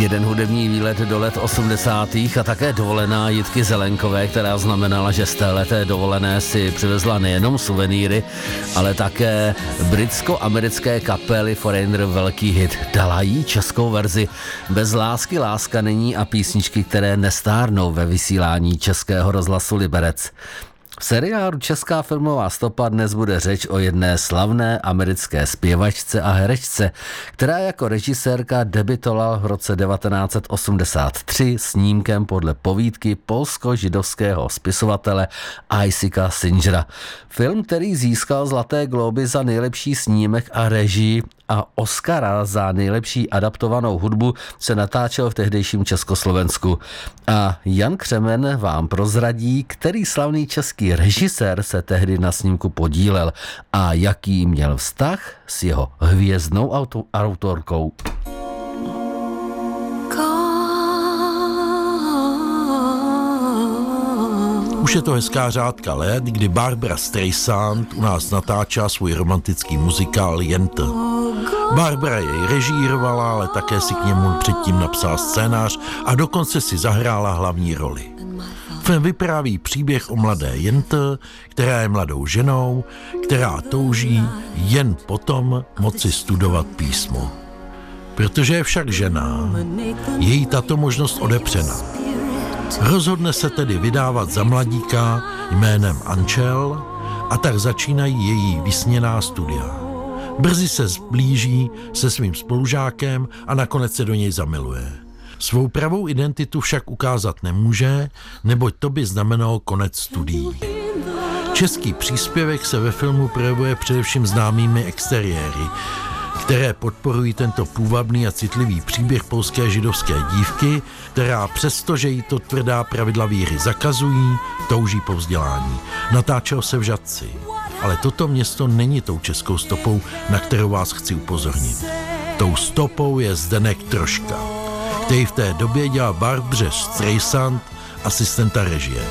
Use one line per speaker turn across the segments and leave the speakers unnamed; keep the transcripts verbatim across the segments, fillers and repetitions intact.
Jeden hudební výlet do let osmdesátých a také dovolená Jitky Zelenkové, která znamenala, že z té leté dovolené si přivezla nejenom suvenýry, ale také britsko-americké kapely Foreigner velký hit. Dala jí českou verzi Bez lásky láska není a písničky, které nestárnou ve vysílání Českého rozhlasu Liberec. V seriálu Česká filmová stopa dnes bude řeč o jedné slavné americké zpěvačce a herečce, která jako režisérka debutovala v roce devatenáct set osmdesát tři snímkem podle povídky polsko-židovského spisovatele Isaaca Singera. Film, který získal Zlaté glóby za nejlepší snímek a režii a Oscara za nejlepší adaptovanou hudbu, se natáčel v tehdejším Československu. A Jan Křemen vám prozradí, který slavný český režisér se tehdy na snímku podílel a jaký měl vztah s jeho hvězdnou auto- autorkou.
Už je to hezká řádka let, kdy Barbra Streisand u nás natáčela svůj romantický muzikál Jente. Barbara jej režírovala, ale také si k němu předtím napsala scénář a dokonce si zahrála hlavní roli. Film vypráví příběh o mladé Jente, která je mladou ženou, která touží jen potom moci studovat písmo. Protože je však žena, je jí tato možnost odepřena. Rozhodne se tedy vydávat za mladíka jménem Ančel a tak začínají její vysněná studia. Brzy se zblíží se svým spolužákem a nakonec se do něj zamiluje. Svou pravou identitu však ukázat nemůže, neboť to by znamenalo konec studií. Český příspěvek se ve filmu projevuje především známými exteriéry, které podporují tento půvabný a citlivý příběh polské židovské dívky, která přestože jí to tvrdá pravidla víry zakazují, touží po vzdělání. Natáčelo se v Žatci, ale toto město není tou českou stopou, na kterou vás chci upozornit. Tou stopou je Zdeněk Troška, který v té době dělal Barbře Streisand asistenta režie.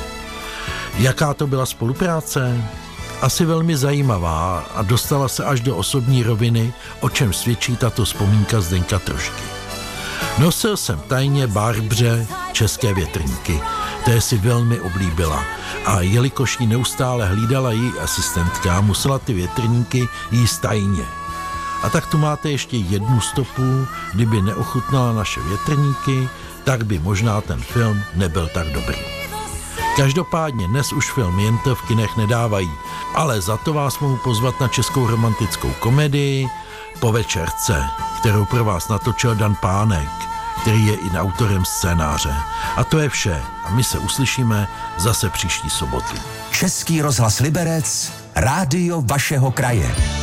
Jaká to byla spolupráce? Asi velmi zajímavá a dostala se až do osobní roviny, o čem svědčí tato vzpomínka Zdeňka Trošky. Nosil jsem tajně Barbře české větrníky, které si velmi oblíbila, a jelikož jí neustále hlídala její asistentka, musela ty větrníky jíst tajně. A tak tu máte ještě jednu stopu, kdyby neochutnala naše větrníky, tak by možná ten film nebyl tak dobrý. Každopádně dnes už film Jente v kinech nedávají, ale za to vás mohu pozvat na českou romantickou komedii Po večerce, kterou pro vás natočil Dan Pánek, který je i autorem scénáře. A to je vše a my se uslyšíme zase příští sobotu.
Český rozhlas Liberec, rádio vašeho kraje.